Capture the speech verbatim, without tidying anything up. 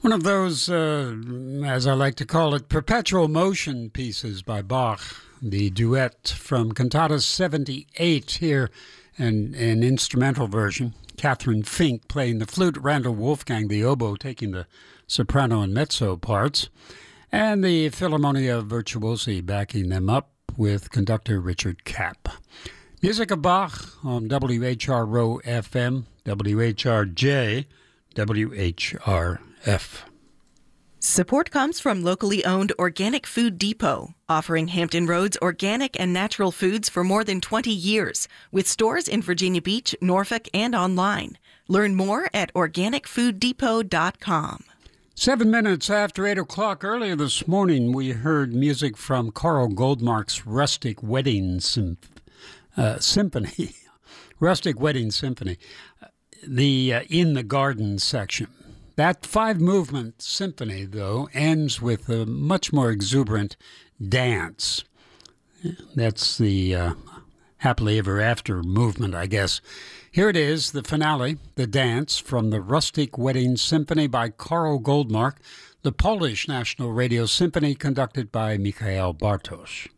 One of those, uh, as I like to call it, perpetual motion pieces by Bach. The duet from Cantata seventy-eight here, and an instrumental version. Catherine Fink playing the flute, Randall Wolfgang the oboe taking the soprano and mezzo parts, and the Philharmonia Virtuosi backing them up with conductor Richard Kapp. Music of Bach on W H R O F M, W H R J, W H R F. Support comes from locally owned Organic Food Depot, offering Hampton Roads organic and natural foods for more than twenty years, with stores in Virginia Beach, Norfolk, and online. Learn more at organic food depot dot com. Seven minutes after eight o'clock earlier this morning, we heard music from Carl Goldmark's Rustic Wedding Symph- uh, Symphony. Rustic Wedding Symphony. The uh, In the Garden section. That five-movement symphony, though, ends with a much more exuberant dance. That's the uh, happily ever after movement, I guess. Here it is, the finale, the dance from the Rustic Wedding Symphony by Karl Goldmark, the Polish National Radio Symphony conducted by Michael Bartosz.